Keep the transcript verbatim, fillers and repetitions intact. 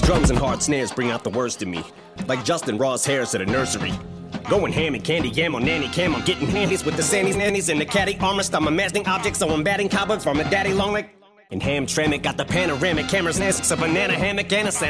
These drums and hard snares bring out the worst in me, like Justin Raw's hairs at a nursery. Going ham and candy yam on nanny cam. I'm getting handies with the sandies, nannies, and the caddy armrest. I'm imagining objects, so I'm batting cobwebs from a daddy long leg. And Hamtramck got the panoramic cameras, and a banana hammock and a Santa